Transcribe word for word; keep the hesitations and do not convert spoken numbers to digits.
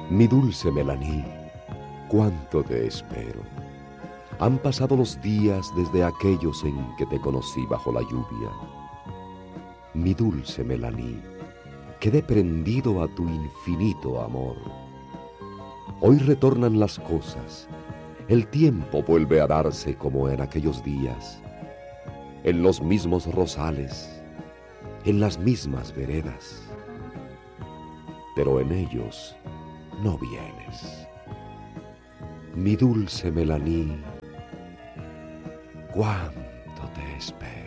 Mi dulce Melaní, cuánto te espero. Han pasado los días desde aquellos en que te conocí bajo la lluvia. Mi dulce Melaní, quedé prendido a tu infinito amor. Hoy retornan las cosas, el tiempo vuelve a darse como en aquellos días, en los mismos rosales, en las mismas veredas, pero en ellos no vienes. Mi dulce Melaní, cuánto te espero.